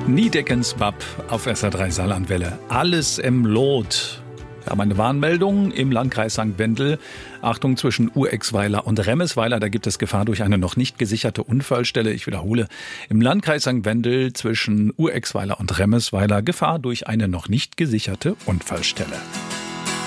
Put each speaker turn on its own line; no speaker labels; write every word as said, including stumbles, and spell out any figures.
Niedeckens Bab auf S R drei Saarlandwelle. Alles im Lot. Wir haben eine Warnmeldung im Landkreis Sankt Wendel. Achtung, zwischen Urexweiler und Remesweiler, da gibt es Gefahr durch eine noch nicht gesicherte Unfallstelle. Ich wiederhole, im Landkreis Sankt Wendel zwischen Urexweiler und Remesweiler Gefahr durch eine noch nicht gesicherte Unfallstelle.